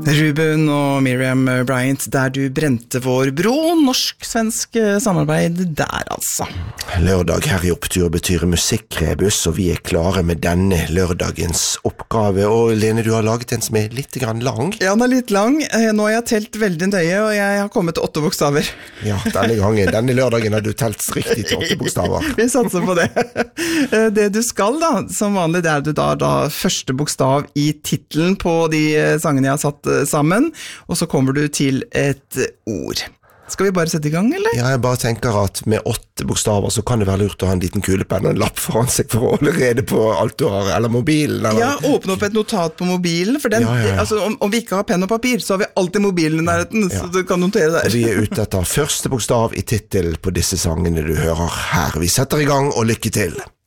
Ruben og Miriam Bryant, der du brente vår bro, norsk-svensk samarbeid der altså. Lørdag her i Opptur betyr musikkrebus, og vi klare med denne lørdagens oppgave. Og Lene, du har laget en som litt grann lang. Ja, den litt lang. Nå har jeg telt veldig nøye, og jeg har kommet til 8 bokstaver. Ja, denne lørdagen har du telt riktig til 8 bokstaver. Vi satser på det. Det du skal da, som vanlig, det du da første bokstav i titelen på de sangene jeg har satt sammen, og så kommer du til et ord. Skal vi bare sette i gang, eller? Ja, jeg bare tenker at med 8 bokstaver så kan det være lurt å ha en liten kulepenn og en lapp foran seg for å holde rede på alt du har, eller mobilen. Eller... Ja, åpne opp et notat på mobilen, for den, altså, om vi ikke har penn og papir, så har vi alltid mobilen i nærheten, så du kan notere der. Og vi ute etter første bokstav i titel på disse sangene du hører her. Vi setter i gang, og lykke til!